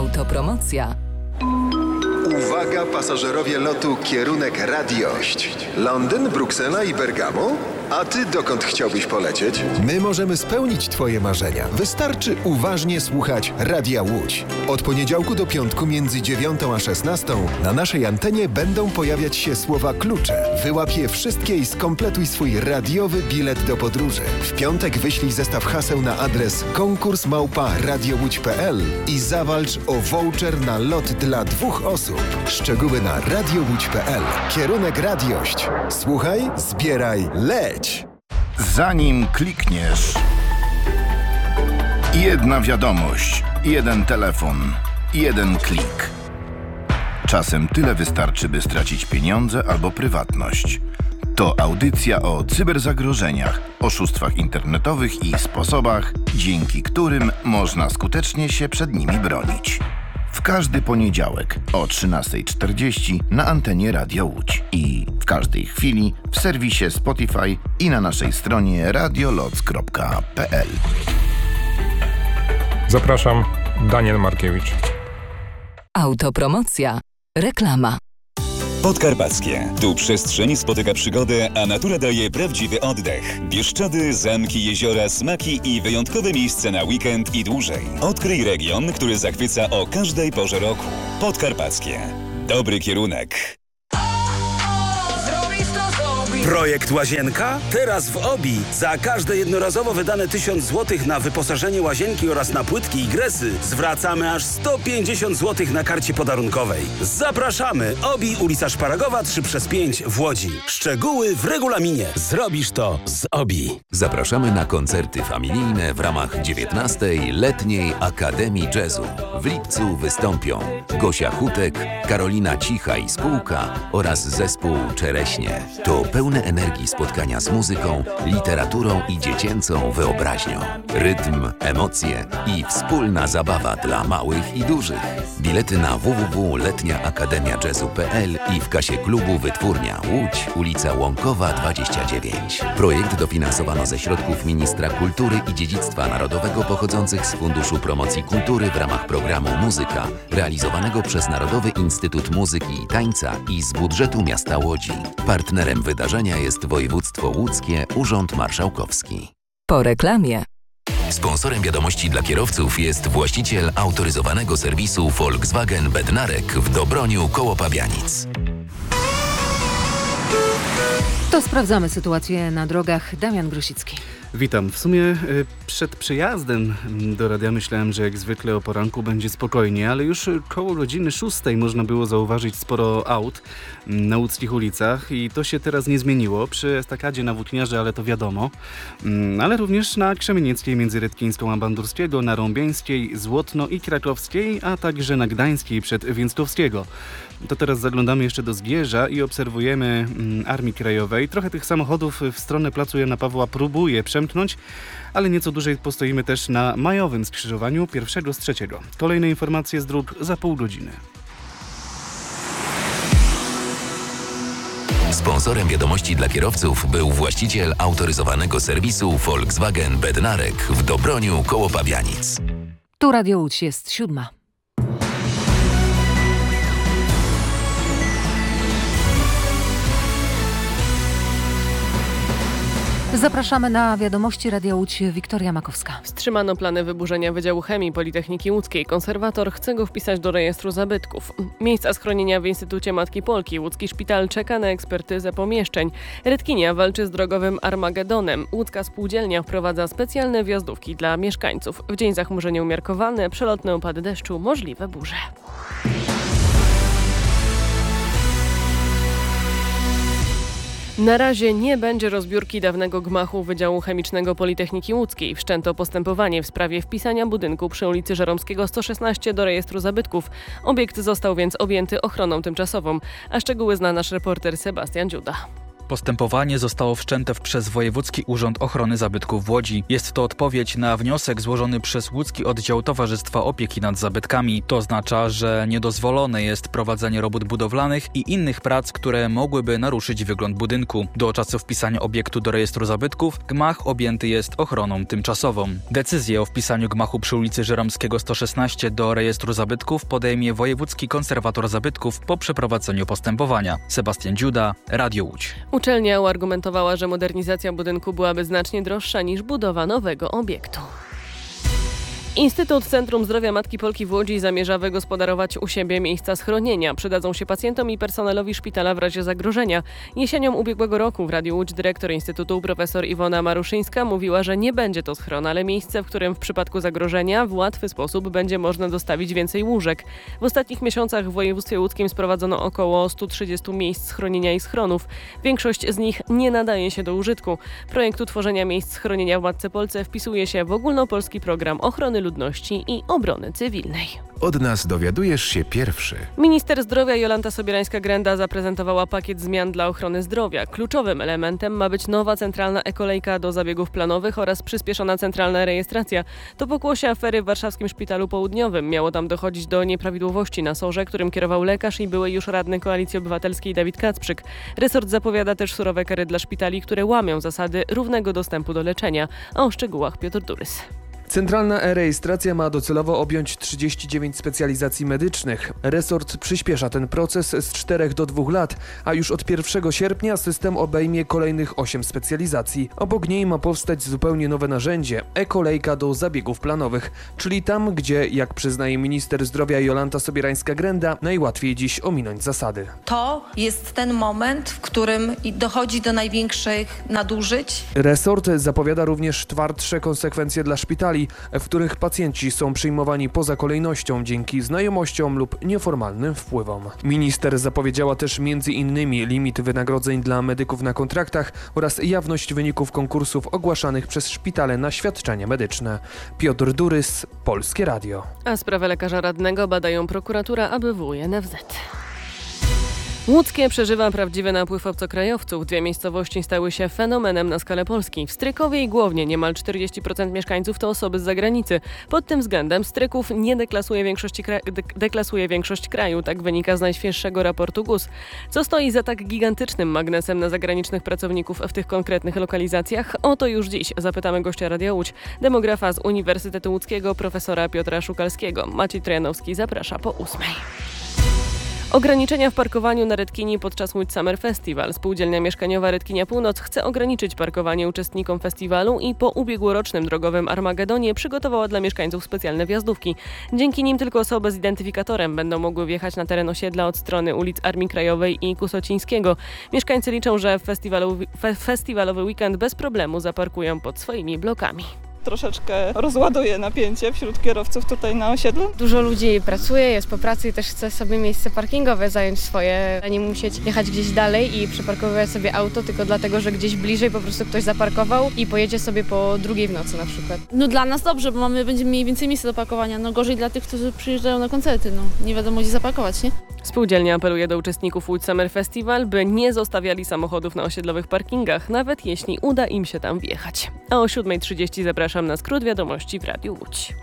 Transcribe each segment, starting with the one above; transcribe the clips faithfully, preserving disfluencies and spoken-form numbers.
Autopromocja. Uwaga pasażerowie lotu kierunek Radiość. Londyn, Bruksela i Bergamo? A ty dokąd chciałbyś polecieć? My możemy spełnić twoje marzenia. Wystarczy uważnie słuchać Radia Łódź. Od poniedziałku do piątku między dziewiątą a szesnastą na naszej antenie będą pojawiać się słowa klucze. Wyłap je wszystkie i skompletuj swój radiowy bilet do podróży. W piątek wyślij zestaw haseł na adres konkurs małpa radiowódź kropka p l i zawalcz o voucher na lot dla dwóch osób. Szczegóły na radiowódź kropka p l. Kierunek Radiość. Słuchaj, zbieraj, leć! Zanim klikniesz, jedna wiadomość, jeden telefon, jeden klik. Czasem tyle wystarczy, by stracić pieniądze albo prywatność. To audycja o cyberzagrożeniach, oszustwach internetowych i sposobach, dzięki którym można skutecznie się przed nimi bronić. W każdy poniedziałek o trzynasta czterdzieści na antenie Radia Łódź i w każdej chwili w serwisie Spotify i na naszej stronie radioloc kropka p l. Zapraszam, Daniel Markiewicz. Autopromocja. Reklama. Podkarpackie. Tu przestrzeń spotyka przygodę, a natura daje prawdziwy oddech. Bieszczady, zamki, jeziora, smaki i wyjątkowe miejsca na weekend i dłużej. Odkryj region, który zachwyca o każdej porze roku. Podkarpackie. Dobry kierunek. Projekt Łazienka? Teraz w Obi. Za każde jednorazowo wydane tysiąc złotych na wyposażenie łazienki oraz na płytki i gresy zwracamy aż sto pięćdziesiąt złotych na karcie podarunkowej. Zapraszamy! Obi, ulica Szparagowa trzy przez pięć w Łodzi. Szczegóły w regulaminie. Zrobisz to z Obi. Zapraszamy na koncerty familijne w ramach dziewiętnastej Letniej Akademii Jazzu. W lipcu wystąpią Gosia Hutek, Karolina Cicha i Spółka oraz zespół Czereśnie. To pełne energii spotkania z muzyką, literaturą i dziecięcą wyobraźnią. Rytm, emocje i wspólna zabawa dla małych i dużych. Bilety na w w w kropka letnia akademia jazzu kropka p l i w kasie klubu Wytwórnia Łódź, ulica Łąkowa dwadzieścia dziewięć. Projekt dofinansowano ze środków Ministra Kultury i Dziedzictwa Narodowego pochodzących z Funduszu Promocji Kultury w ramach programu Muzyka, realizowanego przez Narodowy Instytut Muzyki i Tańca i z budżetu miasta Łodzi. Partnerem wydarzenia jest województwo łódzkie, Urząd Marszałkowski. Po reklamie. Sponsorem wiadomości dla kierowców jest właściciel autoryzowanego serwisu Volkswagen Bednarek w Dobroniu koło Pabianic. To sprawdzamy sytuację na drogach. Damian Grosicki. Witam. W sumie y, przed przyjazdem do radia myślałem, że jak zwykle o poranku będzie spokojnie, ale już koło godziny szóstej można było zauważyć sporo aut na łódzkich ulicach i to się teraz nie zmieniło. Przy estakadzie na Włókniarze, ale to wiadomo, ale również na Krzemienieckiej między Redkińską a Bandurskiego, na Rąbieńskiej, Złotno i Krakowskiej, a także na Gdańskiej przed Więckowskiego. To teraz zaglądamy jeszcze do Zgierza i obserwujemy mm, Armii Krajowej. Trochę tych samochodów w stronę placu Jana Pawła próbuje przemknąć, ale nieco dłużej postoimy też na majowym skrzyżowaniu pierwszego z trzeciego. Kolejne informacje z dróg za pół godziny. Sponsorem wiadomości dla kierowców był właściciel autoryzowanego serwisu Volkswagen Bednarek w Dobroniu koło Pabianic. Tu Radio Łódź, jest siódma. Zapraszamy na wiadomości Radia Łódź. Wiktoria Makowska. Wstrzymano plany wyburzenia Wydziału Chemii Politechniki Łódzkiej. Konserwator chce go wpisać do rejestru zabytków. Miejsca schronienia w Instytucie Matki Polki. Łódzki Szpital czeka na ekspertyzę pomieszczeń. Redkinia walczy z drogowym Armagedonem. Łódzka Spółdzielnia wprowadza specjalne wjazdówki dla mieszkańców. W dzień zachmurzenie umiarkowane, przelotne opady deszczu, możliwe burze. Na razie nie będzie rozbiórki dawnego gmachu Wydziału Chemicznego Politechniki Łódzkiej. Wszczęto postępowanie w sprawie wpisania budynku przy ulicy Żeromskiego sto szesnaście do rejestru zabytków. Obiekt został więc objęty ochroną tymczasową, a szczegóły zna nasz reporter Sebastian Dziuda. Postępowanie zostało wszczęte przez Wojewódzki Urząd Ochrony Zabytków w Łodzi. Jest to odpowiedź na wniosek złożony przez Łódzki Oddział Towarzystwa Opieki nad Zabytkami. To oznacza, że niedozwolone jest prowadzenie robót budowlanych i innych prac, które mogłyby naruszyć wygląd budynku. Do czasu wpisania obiektu do rejestru zabytków gmach objęty jest ochroną tymczasową. Decyzję o wpisaniu gmachu przy ulicy Żeromskiego sto szesnaście do rejestru zabytków podejmie Wojewódzki Konserwator Zabytków po przeprowadzeniu postępowania. Sebastian Dziuda, Radio Łódź. Uczelnia uargumentowała, że modernizacja budynku byłaby znacznie droższa niż budowa nowego obiektu. Instytut Centrum Zdrowia Matki Polki w Łodzi zamierza wygospodarować u siebie miejsca schronienia. Przydadzą się pacjentom i personelowi szpitala w razie zagrożenia. Jesienią ubiegłego roku w Radiu Łódź dyrektor Instytutu profesor Iwona Maruszyńska mówiła, że nie będzie to schron, ale miejsce, w którym w przypadku zagrożenia w łatwy sposób będzie można dostawić więcej łóżek. W ostatnich miesiącach w województwie łódzkim sprowadzono około sto trzydzieści miejsc schronienia i schronów. Większość z nich nie nadaje się do użytku. Projekt utworzenia miejsc schronienia w Matce Polce wpisuje się w ogólnopolski program ochrony ludności i obrony cywilnej. Od nas dowiadujesz się pierwszy. Minister zdrowia Jolanta Sobierańska-Grenda zaprezentowała pakiet zmian dla ochrony zdrowia. Kluczowym elementem ma być nowa centralna e-kolejka do zabiegów planowych oraz przyspieszona centralna rejestracja. To pokłosie afery w warszawskim Szpitalu Południowym. Miało tam dochodzić do nieprawidłowości na sorze, którym kierował lekarz i były już radny Koalicji Obywatelskiej Dawid Kacprzyk. Resort zapowiada też surowe kary dla szpitali, które łamią zasady równego dostępu do leczenia. A o szczegółach Piotr Durys. Centralna e-rejestracja ma docelowo objąć trzydzieści dziewięć specjalizacji medycznych. Resort przyspiesza ten proces z czterech do dwóch lat, a już od pierwszego sierpnia system obejmie kolejnych osiem specjalizacji. Obok niej ma powstać zupełnie nowe narzędzie – e-kolejka do zabiegów planowych, czyli tam, gdzie, jak przyznaje minister zdrowia Jolanta Sobierańska-Grenda, najłatwiej dziś ominąć zasady. To jest ten moment, w którym dochodzi do największych nadużyć. Resort zapowiada również twardsze konsekwencje dla szpitali, w których pacjenci są przyjmowani poza kolejnością dzięki znajomościom lub nieformalnym wpływom. Minister zapowiedziała też między innymi limit wynagrodzeń dla medyków na kontraktach oraz jawność wyników konkursów ogłaszanych przez szpitale na świadczenia medyczne. Piotr Durys, Polskie Radio. A sprawę lekarza radnego badają prokuratura A B W i N F Z. Łódzkie przeżywa prawdziwy napływ obcokrajowców. Dwie miejscowości stały się fenomenem na skalę Polski. W Strykowie i Głownie niemal czterdzieści procent mieszkańców to osoby z zagranicy. Pod tym względem Stryków nie deklasuje większości, kra- de- deklasuje większość kraju, tak wynika z najświeższego raportu G U S. Co stoi za tak gigantycznym magnesem na zagranicznych pracowników w tych konkretnych lokalizacjach? O to już dziś zapytamy gościa Radia Łódź, demografa z Uniwersytetu Łódzkiego, profesora Piotra Szukalskiego. Maciej Trojanowski zaprasza po ósmej. Ograniczenia w parkowaniu na Redkini podczas Łódź Summer Festival. Spółdzielnia Mieszkaniowa Redkinia Północ chce ograniczyć parkowanie uczestnikom festiwalu i po ubiegłorocznym drogowym Armagedonie przygotowała dla mieszkańców specjalne wjazdówki. Dzięki nim tylko osoby z identyfikatorem będą mogły wjechać na teren osiedla od strony ulic Armii Krajowej i Kusocińskiego. Mieszkańcy liczą, że festiwalowy, fe, festiwalowy weekend bez problemu zaparkują pod swoimi blokami. Troszeczkę rozładuje napięcie wśród kierowców tutaj na osiedlu. Dużo ludzi pracuje, jest po pracy i też chce sobie miejsce parkingowe zająć swoje, a nie musieć jechać gdzieś dalej i przeparkowywać sobie auto tylko dlatego, że gdzieś bliżej po prostu ktoś zaparkował i pojedzie sobie po drugiej w nocy na przykład. No dla nas dobrze, bo mamy, będziemy mieli więcej miejsca do parkowania, no gorzej dla tych, którzy przyjeżdżają na koncerty, no nie wiadomo gdzie zaparkować, nie? Spółdzielnia apeluje do uczestników Łódź Summer Festival, by nie zostawiali samochodów na osiedlowych parkingach, nawet jeśli uda im się tam wjechać. A o siódma trzydzieści zapraszam na skrót wiadomości w Radiu Łódź.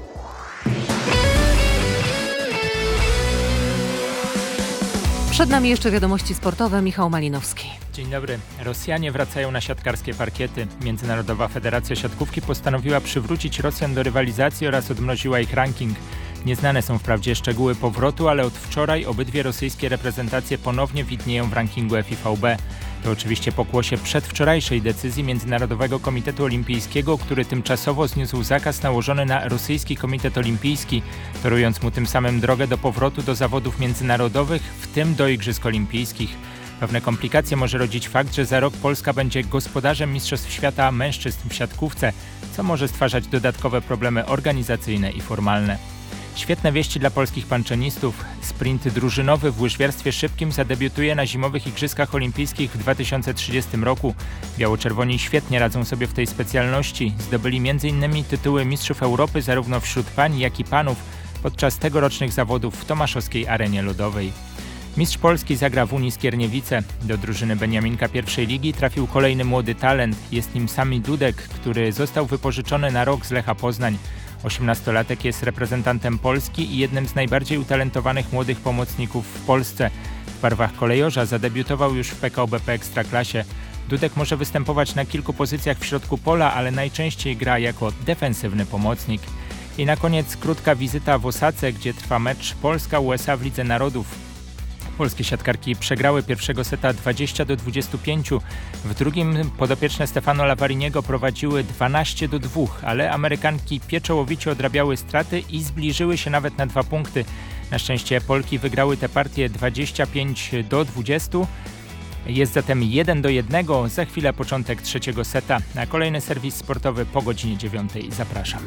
Przed nami jeszcze wiadomości sportowe. Michał Malinowski. Dzień dobry. Rosjanie wracają na siatkarskie parkiety. Międzynarodowa Federacja Siatkówki postanowiła przywrócić Rosjan do rywalizacji oraz odmroziła ich ranking. Nieznane są wprawdzie szczegóły powrotu, ale od wczoraj obydwie rosyjskie reprezentacje ponownie widnieją w rankingu F I V B. To oczywiście pokłosie przedwczorajszej decyzji Międzynarodowego Komitetu Olimpijskiego, który tymczasowo zniósł zakaz nałożony na rosyjski Komitet Olimpijski, torując mu tym samym drogę do powrotu do zawodów międzynarodowych, w tym do Igrzysk Olimpijskich. Pewne komplikacje może rodzić fakt, że za rok Polska będzie gospodarzem Mistrzostw Świata mężczyzn w siatkówce, co może stwarzać dodatkowe problemy organizacyjne i formalne. Świetne wieści dla polskich panczenistów. Sprint drużynowy w łyżwiarstwie szybkim zadebiutuje na zimowych Igrzyskach Olimpijskich w dwa tysiące trzydziestym roku. Biało-czerwoni świetnie radzą sobie w tej specjalności. Zdobyli między innymi tytuły mistrzów Europy zarówno wśród pań, jak i panów podczas tegorocznych zawodów w Tomaszowskiej Arenie Lodowej. Mistrz Polski zagra w Unii Skierniewice. Do drużyny Beniaminka pierwszej ligi trafił kolejny młody talent. Jest nim Sami Dudek, który został wypożyczony na rok z Lecha Poznań. osiemnastolatek jest reprezentantem Polski i jednym z najbardziej utalentowanych młodych pomocników w Polsce. W barwach kolejorza zadebiutował już w P K O B P Ekstraklasie. Dudek może występować na kilku pozycjach w środku pola, ale najczęściej gra jako defensywny pomocnik. I na koniec krótka wizyta w Osace, gdzie trwa mecz Polska-U S A w Lidze Narodów. Polskie siatkarki przegrały pierwszego seta dwadzieścia do dwudziestu pięciu. W drugim podopieczne Stefano Lavariniego prowadziły dwanaście do dwóch, ale Amerykanki pieczołowicie odrabiały straty i zbliżyły się nawet na dwa punkty. Na szczęście Polki wygrały tę partię dwadzieścia pięć do dwudziestu. Jest zatem jeden do jednego. Za chwilę początek trzeciego seta. Na kolejny serwis sportowy po godzinie dziewiątej. Zapraszam.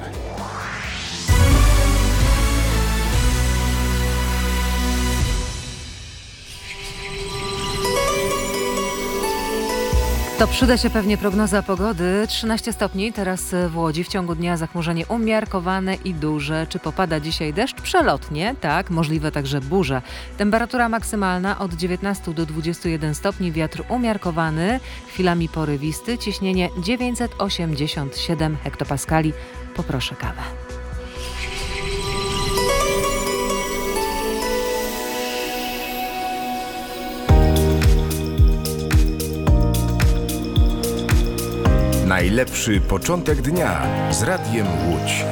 To przyda się pewnie prognoza pogody. trzynaście stopni teraz w Łodzi. W ciągu dnia zachmurzenie umiarkowane i duże. Czy popada dzisiaj deszcz? Przelotnie, tak. Możliwe także burze. Temperatura maksymalna od dziewiętnastu do dwudziestu jeden stopni. Wiatr umiarkowany, chwilami porywisty. Ciśnienie dziewięćset osiemdziesiąt siedem hektopaskali. Poproszę kawę. Najlepszy początek dnia z Radiem Łódź.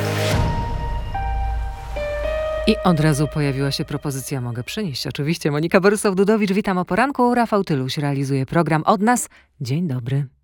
I od razu pojawiła się propozycja, mogę przynieść. Oczywiście Monika Borysow-Dudowicz, witam o poranku. Rafał Tyluś realizuje program od nas. Dzień dobry.